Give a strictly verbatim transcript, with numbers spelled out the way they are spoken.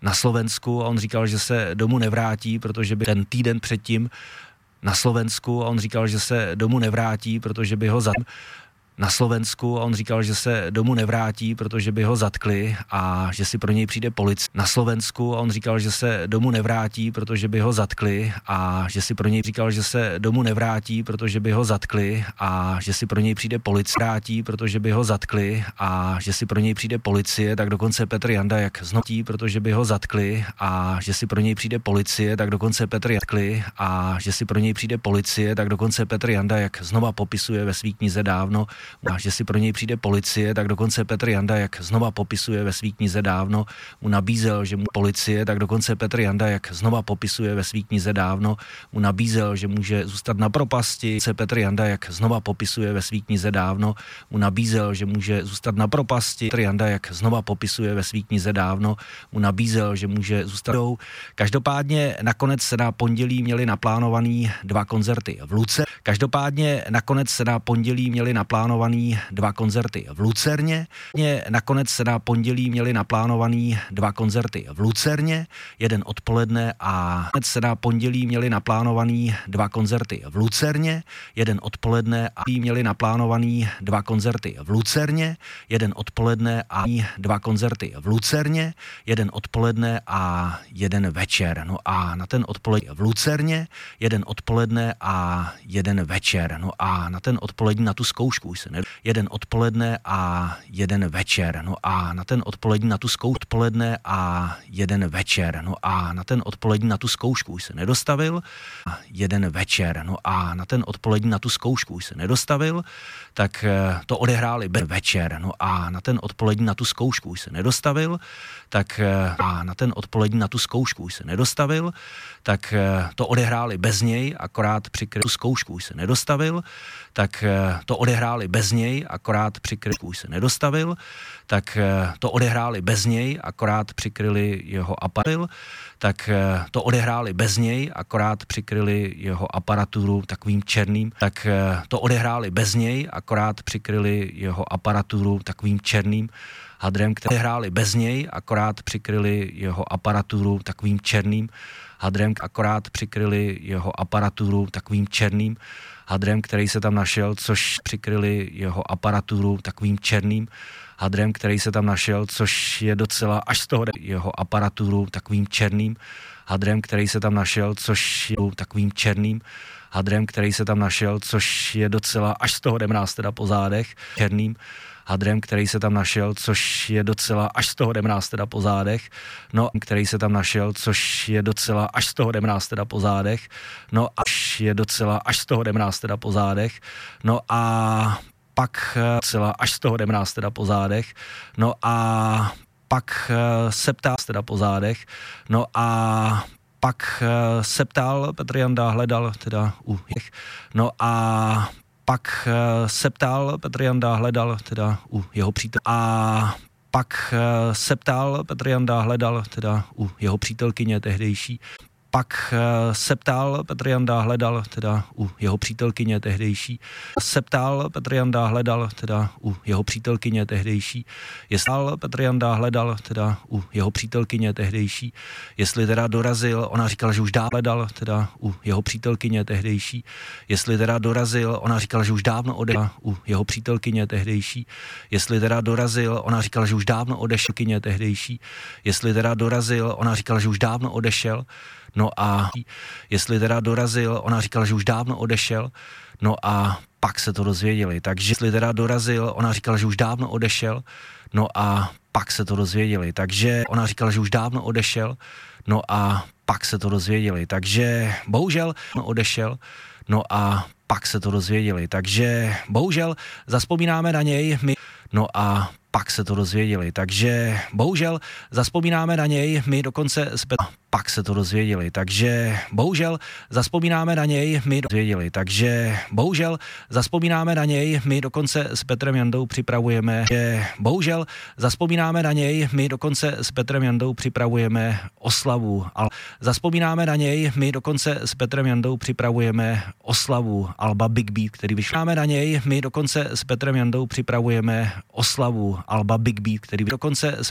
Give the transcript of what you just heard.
na Slovensku a on říkal, že se domů nevrátí, protože by ten týden předtím na Slovensku a on říkal, že se domů nevrátí, protože by ho za na Slovensku a on říkal, že se domů nevrátí, protože by ho zatkli a že si pro něj přijde policie. Na Slovensku a on říkal, že se domů nevrátí, protože by ho zatkli a že si pro něj říkal, že se domů nevrátí, protože by ho zatkli a že si pro něj přijde policie. Vrátí, protože by ho zatkli a že si pro něj přijde policie, tak dokonce Petr Janda jak znotí, protože by ho zatkli a že si pro něj přijde policie, tak dokonce Petr Jatkli a že si pro něj přijde policie, tak dokonce Petr Janda jak znova popisuje ve své knize dávno, a že si pro něj přijde policie, tak dokonce Petr Janda, jak znova popisuje ve své knize dávno, mu nabízel, že mu policie, tak dokonce Petr Janda, jak znova popisuje ve své knize dávno, mu nabízel, že může zůstat na propasti. Se Petr Janda, jak znova popisuje ve své knize dávno, mu nabízel, že může zůstat na propasti. Petr Janda, jak znova popisuje ve své knize dávno, mu nabízel, že může zůstat. Každopádně nakonec se na pondělí měli naplánovaný dva koncerty v Luce. Každopádně nakonec se na pondělí měli naplánovaný dva koncerty v Lucerně. Nakonec se na pondělí měli naplánovaný dva koncerty v Lucerně, jeden odpoledne a se na pondělí měli naplánovaný dva koncerty v Lucerně, jeden odpoledne a měli naplánovaný dva koncerty v Lucerně, jeden odpoledne a dva koncerty v Lucerně, jeden odpoledne a jeden večer. No a na ten odpoledne v Lucerně, jeden odpoledne a jeden večer. No a na ten odpolední na tu zkoušku už se ne... jeden odpoledne a jeden večer. No a na ten odpolední na tu zkoušku odpoledne a jeden večer. No a na ten odpolední na tu zkoušku už se nedostavil. Jeden večer. No a na ten odpolední na tu zkoušku už se nedostavil, tak to odehráli bez večer. No a na ten odpolední na tu zkoušku už se nedostavil, tak a na ten odpolední na tu zkoušku už se nedostavil, tak to odehráli bez něj, akorát přikryli tu zkoušku už se nedostavil, tak to odehráli bez něj, akorát přikryli už se nedostavil, tak to odehráli bez něj, akorát přikryli jeho aparil, tak to odehráli bez něj, akorát přikryli jeho aparaturu takovým černým, tak to odehráli bez něj, akorát přikryli jeho aparaturu takovým černým hadrem, které hráli bez něj, akorát přikryli jeho aparaturu takovým černým hadrem, akorát přikryli jeho aparaturu takovým černým hadrem, který se tam našel, což přikryli jeho aparaturu takovým černým hadrem, který se tam našel, což je docela až z toho jeho aparaturu takovým černým hadrem, který se tam našel, což je takovým černým hadrem, který se tam našel, což je docela až z toho jdem nás teda po zádech, černým hadrem, který se tam našel, což je docela až z toho jdem nás teda po zádech, no, který se tam našel, což je docela až z toho jdem nás teda po zádech, no, až je docela až z toho jdem nás teda po zádech, no a pak celá až z toho jdem nás teda po zádech, no a pak se ptá teda po zádech, no a pak se ptal, Petr Janda hledal teda u jich, no a pak se ptal, Petr Janda hledal teda u jeho přítel a pak se ptal, Petr Janda hledal teda u jeho přítelkyně tehdejší, pak se ptal, Petr Janda hledal teda u jeho přítelkyně tehdejší, se ptal, Petr Janda hledal teda u jeho přítelkyně tehdejší, jestli Petr Janda hledal teda u jeho přítelkyně tehdejší, jestli teda dorazil, ona říkala, že už dávno hledal teda u jeho přítelkyně tehdejší, jestli teda dorazil, ona říkala, že už dávno odešel u jeho přítelkyně tehdejší, jestli teda dorazil, ona říkala, že už dávno odešel kyně tehdejší, jestli teda dorazil, ona říkala, že už dávno odešel. No a jestli teda dorazil, ona říkala, že už dávno odešel, no a pak se to dozvěděli. Takže jestli teda dorazil, ona říkala, že už dávno odešel, no a pak se to dozvěděli. Takže ona říkala, že už dávno odešel, no a pak se to dozvěděli. Takže bohužel odešel, no a pak se to dozvěděli. Takže bohužel zazpomínáme na něj, my, no a pak se to dozvěděli. Takže bohužel zazpomínáme na něj, my dokonce zpět, pak se to dozvěděli. Takže bohužel zazpomínáme na něj, my dozvěděli. Takže bohužel zazpomínáme na něj, my dokonce s Petrem Jandou připravujeme, že bohužel zazpomínáme na něj, my dokonce s Petrem Jandou připravujeme oslavu, ale zazpomínáme na něj, my dokonce s Petrem Jandou připravujeme oslavu alba Big Beat, který vyšel na něj, my dokonce s Petrem Jandou připravujeme oslavu alba Big Beat, který dokonce s